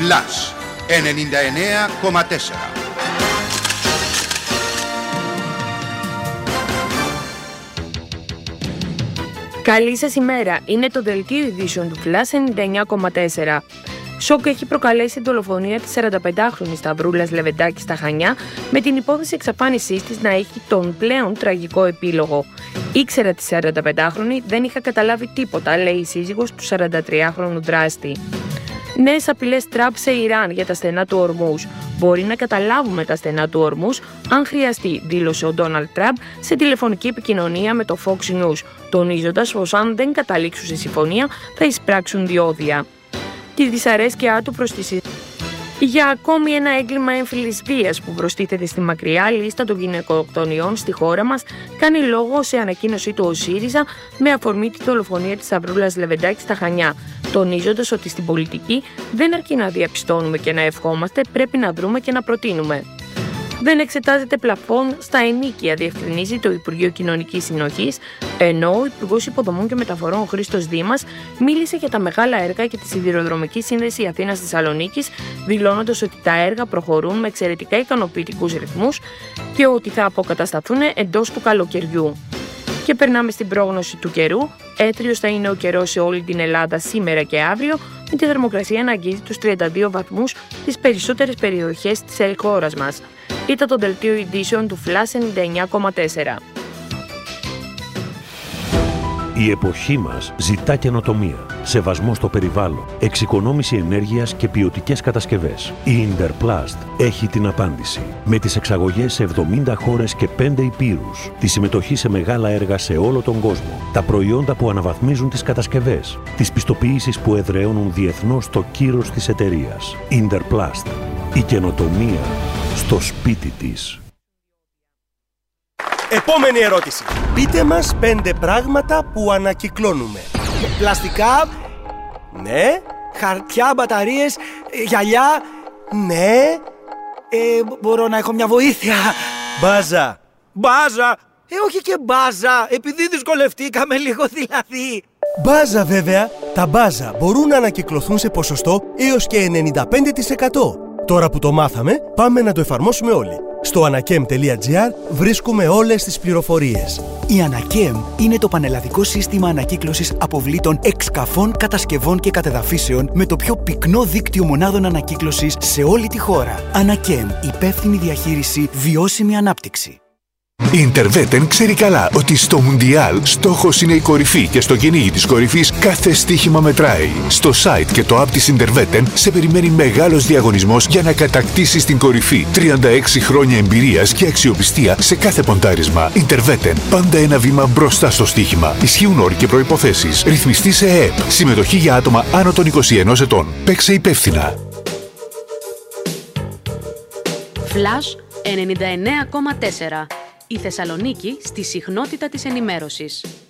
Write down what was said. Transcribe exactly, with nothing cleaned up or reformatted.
Flash ενενήντα εννέα κόμμα τέσσερα. Καλή σας ημέρα. Είναι το δελτίο ειδήσεων του Flash ενενήντα εννέα κόμμα τέσσερα. Σοκ έχει προκαλέσει η δολοφονία της σαρανταπεντάχρονης Σταυρούλας Λεβεντάκη στα Χανιά, με την υπόθεση εξαφάνισής της να έχει τον πλέον τραγικό επίλογο. Ήξερα τη σαρανταπεντάχρονη, δεν είχα καταλάβει τίποτα, λέει η σύζυγος του σαραντατριάχρονου δράστη. Νέες απειλές Τραμπ σε Ιράν για τα στενά του Ορμούζ. Μπορεί να καταλάβουμε τα στενά του Ορμούζ αν χρειαστεί, δήλωσε ο Ντόναλντ Τραμπ σε τηλεφωνική επικοινωνία με το Fox News, τονίζοντας πως αν δεν καταλήξουν σε συμφωνία θα εισπράξουν διόδια. Τη δυσαρέσκειά του προς τη για ακόμη ένα έγκλημα έμφυλης βίας που προστίθεται στη μακριά λίστα των γυναικοκτονιών στη χώρα μας, κάνει λόγο σε ανακοίνωσή του ο ΣΥΡΙΖΑ με αφορμή τη δολοφονία της Σταυρούλας Λεβεντάκη στα Χανιά, τονίζοντας ότι στην πολιτική δεν αρκεί να διαπιστώνουμε και να ευχόμαστε, πρέπει να δρούμε και να προτείνουμε. Δεν εξετάζεται πλαφόν στα ενοίκια, διευκρινίζει το Υπουργείο Κοινωνικής Συνοχής, ενώ ο Υπουργός Υποδομών και Μεταφορών Χρήστος Δήμας μίλησε για τα μεγάλα έργα και τη σιδηροδρομική σύνδεση Αθήνας-Θεσσαλονίκης, δηλώνοντας ότι τα έργα προχωρούν με εξαιρετικά ικανοποιητικούς ρυθμούς και ότι θα αποκατασταθούν εντός του καλοκαιριού. Και περνάμε στην πρόγνωση του καιρού. Έθριος θα είναι ο καιρός σε όλη την Ελλάδα σήμερα και αύριο, με τη θερμοκρασία να αγγίζει τους τριάντα δύο βαθμούς στις περισσότερες περιοχές της χώρας μας. Ήταν το δελτίο ειδήσεων του Flash ενενήντα εννέα κόμμα τέσσερα. Η εποχή μας ζητά καινοτομία, σεβασμό στο περιβάλλον, εξοικονόμηση ενέργειας και ποιοτικές κατασκευές. Η Interplast έχει την απάντηση. Με τις εξαγωγές σε εβδομήντα χώρες και πέντε υπήρους, τη συμμετοχή σε μεγάλα έργα σε όλο τον κόσμο, τα προϊόντα που αναβαθμίζουν τις κατασκευές, τις πιστοποιήσεις που εδραιώνουν διεθνώς το κύρος της εταιρείας. Interplast. Η καινοτομία στο σπίτι της. Επόμενη ερώτηση. Πείτε μας πέντε πράγματα που ανακυκλώνουμε. Πλαστικά. Ναι. Χαρτιά, μπαταρίες, γυαλιά. Ναι. Ε, μπορώ να έχω μια βοήθεια? Μπάζα. Μπάζα. Ε, όχι και μπάζα, επειδή δυσκολευτήκαμε λίγο δηλαδή. Μπάζα βέβαια. Τα μπάζα μπορούν να ανακυκλωθούν σε ποσοστό έως και ενενήντα πέντε τοις εκατό. Τώρα που το μάθαμε, πάμε να το εφαρμόσουμε όλοι. Στο ανακέμ τελεία τζι άρ βρίσκουμε όλες τις πληροφορίες. Η Ανακέμ είναι το πανελλαδικό σύστημα ανακύκλωσης αποβλήτων εξκαφών, κατασκευών και κατεδαφίσεων με το πιο πυκνό δίκτυο μονάδων ανακύκλωσης σε όλη τη χώρα. Ανακέμ, υπεύθυνη διαχείριση, βιώσιμη ανάπτυξη. Η Interveten ξέρει καλά ότι στο Μουντιάλ στόχος είναι η κορυφή και στο κυνήγι της κορυφής κάθε στοίχημα μετράει. Στο site και το app της Interveten σε περιμένει μεγάλος διαγωνισμός για να κατακτήσεις την κορυφή. τριάντα έξι χρόνια εμπειρίας και αξιοπιστία σε κάθε ποντάρισμα. Interveten, πάντα ένα βήμα μπροστά στο στοίχημα. Ισχύουν όροι και προϋποθέσεις. Ρυθμιστή σε ΕΕΠ. Συμμετοχή για άτομα άνω των είκοσι ενός ετών. Παίξε υπεύθυνα. Flash ενενήντα εννέα κόμμα τέσσερα. Η Θεσσαλονίκη στη συχνότητα της ενημέρωσης.